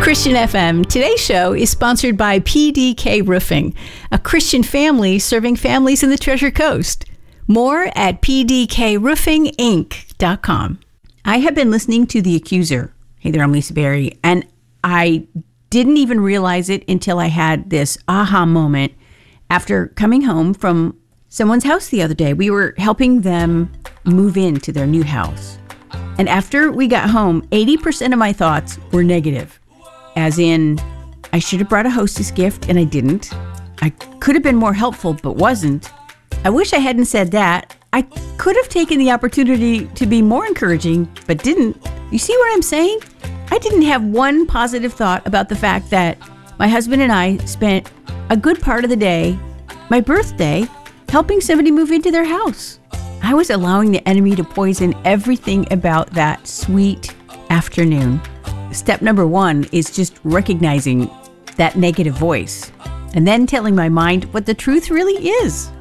Christian FM. Today's show is sponsored by PDK Roofing, a Christian family serving families in the Treasure Coast. More at pdkroofinginc.com. I have been listening to The Accuser. Hey there, I'm Lisa Berry, and I didn't even realize it until I had this aha moment after coming home from someone's house the other day. We were helping them move into their new house. And after we got home, 80% of my thoughts were negative. As in, I should have brought a hostess gift and I didn't. I could have been more helpful but wasn't. I wish I hadn't said that. I could have taken the opportunity to be more encouraging but didn't. You see what I'm saying? I didn't have one positive thought about the fact that my husband and I spent a good part of the day, my birthday, helping somebody move into their house. I was allowing the enemy to poison everything about that sweet afternoon. Step number one is just recognizing that negative voice and then telling my mind what the truth really is.